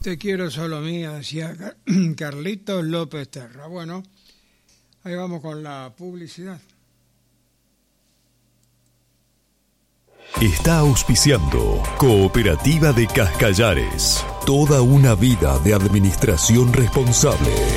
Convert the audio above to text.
Te quiero solo mía, decía Carlitos López Terra. Bueno, ahí vamos con la publicidad. Está auspiciando Cooperativa de Cascallares. Toda una vida de administración responsable.